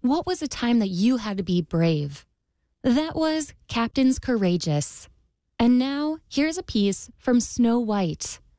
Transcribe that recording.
What was a time that you had to be brave? That was Captains Courageous. And now, here's a piece from Snow White.